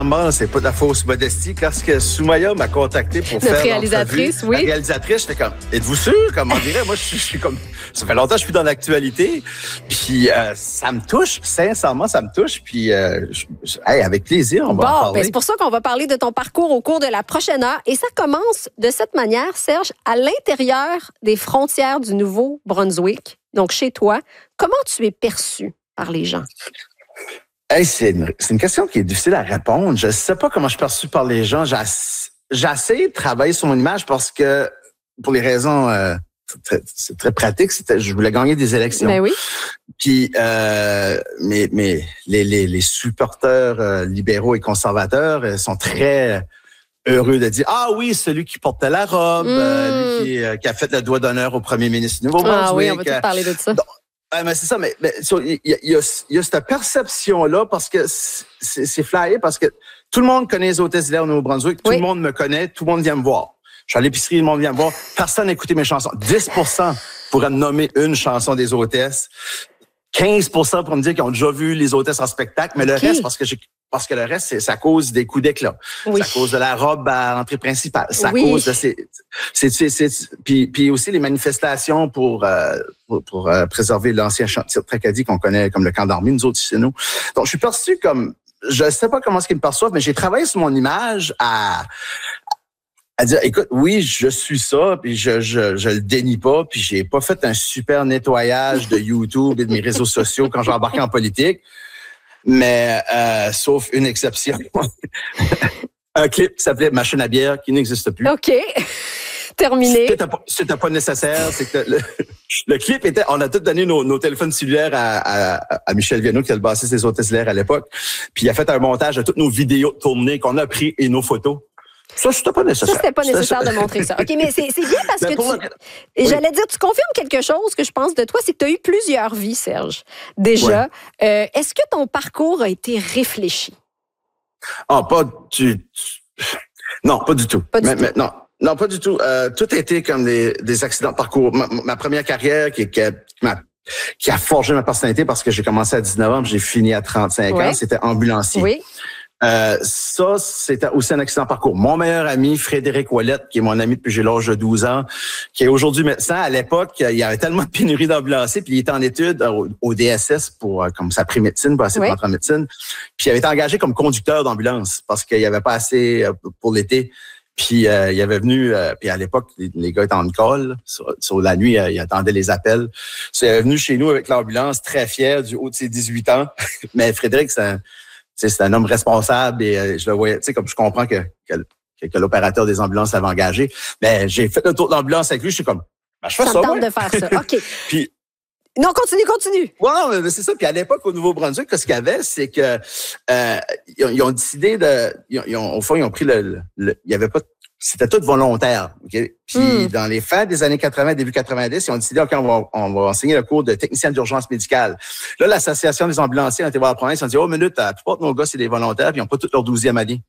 c'est pas de la fausse modestie. Lorsque Soumaya m'a contacté pour faire réalisatrice, oui. La réalisatrice, j'étais comme, êtes-vous sûr? Comment on dirait? Moi, je suis comme, ça fait longtemps que je suis dans l'actualité. Puis, ça me touche. Sincèrement, ça me touche. Puis, avec plaisir, on va en parler. Ben, c'est pour ça qu'on va parler de ton parcours au cours de la prochaine heure. Et ça commence de cette manière, Serge, à l'intérieur des frontières du Nouveau-Brunswick. Donc, chez toi, comment tu es perçu par les gens? Hey, c'est une question qui est difficile à répondre. Je sais pas comment je suis perçu par les gens. J'ai essayé de travailler sur mon image parce que, pour les raisons c'est très pratique, je voulais gagner des élections. Ben oui. Puis, mais les supporters libéraux et conservateurs sont très heureux de dire, ah oui, celui qui portait la robe, lui qui a fait le doigt d'honneur au premier ministre du Nouveau-Brunswick. Ah oui, on va tout parler de ça. Mais c'est ça, mais il y a cette perception-là parce que c'est flyé, parce que tout le monde connaît les hôtesses d'hilaire au Nouveau-Brunswick, tout le monde me connaît, tout le monde vient me voir. Je suis à l'épicerie, le monde vient me voir. Personne n'a écouté mes chansons. 10% pourraient me nommer une chanson des hôtesses. 15% pour me dire qu'ils ont déjà vu les hôtesses en spectacle, mais le reste, parce que le reste, c'est à cause des coups d'éclat. Oui. C'est à cause de la robe à l'entrée principale. C'est à cause de puis aussi les manifestations pour préserver l'ancien chantier de Tracadie qu'on connaît comme le camp d'armée, nous autres chez nous. Donc, je suis perçu comme, je sais pas comment est-ce qu'ils me perçoivent, mais j'ai travaillé sur mon image à dire, écoute, oui, je suis ça, puis je le dénie pas, puis j'ai pas fait un super nettoyage de YouTube et de mes réseaux sociaux quand j'ai embarqué en politique. Mais sauf une exception. Un clip qui s'appelait Machine à bière qui n'existe plus. OK. Terminé. C'était pas nécessaire. C'est que le clip était... On a tous donné nos téléphones cellulaires à Michel Viano, qui est le bassiste des Hôtesses d'hilaire à l'époque. Puis il a fait un montage de toutes nos vidéos tournées qu'on a prises et nos photos. Ça, c'était pas nécessaire. Ça, c'était pas nécessaire de montrer ça. OK, mais c'est bien parce que j'allais dire, tu confirmes quelque chose que je pense de toi, c'est que tu as eu plusieurs vies, Serge. Déjà, est-ce que ton parcours a été réfléchi? Ah, non, pas du tout. Non, pas du tout. Tout a été comme des accidents de parcours. Ma première carrière qui a forgé ma personnalité parce que j'ai commencé à 19 ans, j'ai fini à 35 ans, c'était ambulancier. Oui. Ça, c'était aussi un accident de parcours. Mon meilleur ami, Frédéric Ouellette, qui est mon ami depuis j'ai l'âge de 12 ans, qui est aujourd'hui médecin, à l'époque, il y avait tellement de pénurie d'ambulanciers, puis il était en études au DSS pour comme sa pré-médecine, pour essayer de rentrer en médecine. Puis il avait été engagé comme conducteur d'ambulance parce qu'il n'y avait pas assez pour l'été. Puis il avait venu, puis à l'époque, les gars étaient en call. Sur la nuit, il attendait les appels. Il est venu chez nous avec l'ambulance, très fier du haut de ses 18 ans. Mais Frédéric, c'est un homme responsable et je le voyais, tu sais, comme je comprends que l'opérateur des ambulances l'avait engagé. Mais j'ai fait le tour d'ambulance avec lui, je suis comme, je fais ça. Ça me tente de faire ça. OK. Puis, non, continue. Ouais, non, c'est ça. Puis à l'époque, au Nouveau-Brunswick, ce qu'il y avait, c'est que ils ont décidé au fond, ils ont pris il y avait pas. C'était tout volontaire. Okay? Puis dans les fins des années 80, début 90, ils ont décidé, OK, on va enseigner le cours de technicien d'urgence médicale. Là, l'Association des ambulanciers a été voir la province, ils ont dit, minute, la plupart de nos gars, c'est des volontaires, puis ils n'ont pas toute leur 12e année.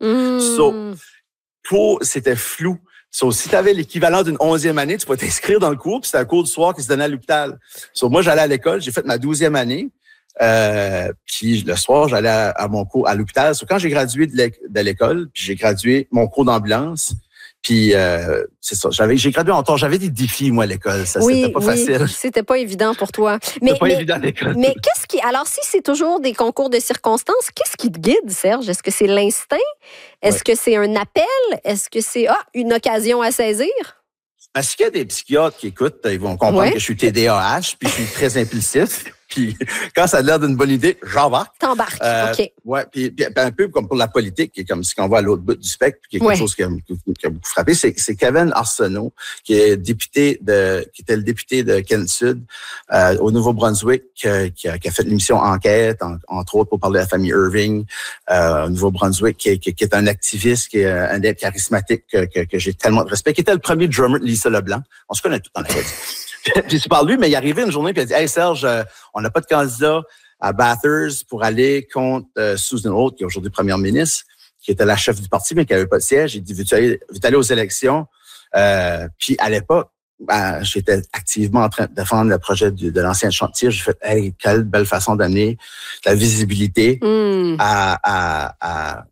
C'était flou. Si tu avais l'équivalent d'une 11e année, tu pouvais t'inscrire dans le cours, puis c'était un cours du soir qui se donnait à l'hôpital. Moi, j'allais à l'école, j'ai fait ma 12e année. Puis le soir, j'allais à mon cours à l'hôpital. Quand j'ai gradué de l'école, puis j'ai gradué mon cours d'ambulance, puis c'est ça, j'ai gradué en temps, j'avais des défis moi à l'école, c'était pas facile. C'était pas évident pour toi. C'était pas évident à l'école. Mais alors si c'est toujours des concours de circonstances, qu'est-ce qui te guide, Serge? Est-ce que c'est l'instinct? Est-ce que c'est un appel? Est-ce que c'est une occasion à saisir? Est-ce qu'il y a des psychiatres qui écoutent, ils vont comprendre que je suis TDAH, puis je suis très impulsif. Puis quand ça a l'air d'une bonne idée, j'embarque. T'embarques, OK. Ouais, puis un peu comme pour la politique, qui est comme si on va à l'autre bout du spectre, qui est quelque chose qui a beaucoup frappé, c'est Kevin Arsenault, qui était le député de Kent Sud au Nouveau-Brunswick, qui a fait l'émission Enquête, entre autres pour parler de la famille Irving au Nouveau-Brunswick, qui est un activiste, qui est un être charismatique que j'ai tellement de respect, qui était le premier drummer de Lisa Leblanc. On se connaît tout en Acadie. Puis c'est par lui, mais il est arrivé une journée puis il a dit, hey Serge, on n'a pas de candidat à Bathurst pour aller contre Susan Holt, qui est aujourd'hui première ministre, qui était la chef du parti, mais qui n'avait pas de siège. Il dit, veux-tu aller aux élections? Puis à l'époque, j'étais activement en train de défendre le projet de l'ancien chantier. J'ai fait, hey, quelle belle façon d'amener la visibilité à